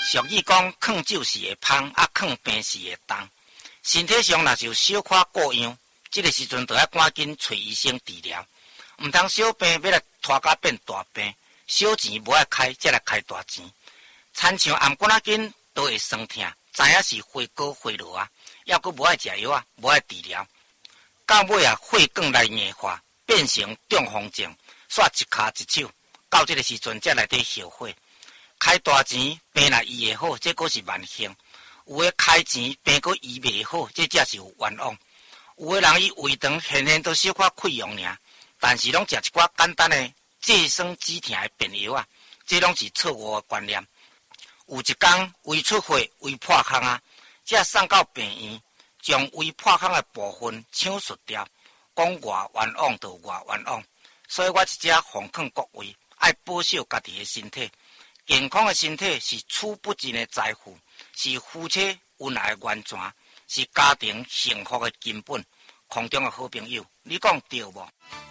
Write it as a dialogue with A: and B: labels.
A: 俗语讲，囥酒时会芳，囥病时会重。身体上若是有小可过样，这个时阵就要赶紧找医生治疗。唔通小病要来拖甲变大病，小钱无爱开，才来开大钱。亲像颔骨仔筋都会酸痛，知影是血高血落啊，要阁无爱食药啊，无爱治疗。到尾啊，血管来硬化，变成中风症，煞一骹一手，到这个时阵才来得后悔。开大钱病若医会好，这个是万幸；有诶开钱病阁医袂好，这才是有冤枉。有诶人伊胃肠现都小可溃疡尔，但是拢食一寡简单诶制酸止痛诶便药啊，这拢是错误诶观念。有一天胃出血、胃破空啊，才送到病院，将胃破空诶部分抢出掉，讲偌冤枉就偌冤枉。所以我一只奉劝各位，爱保守家己诶身体。健康的身体是储不尽的财富，是夫妻恩爱的源泉，是家庭幸福的根本。空中的好朋友，你讲对无？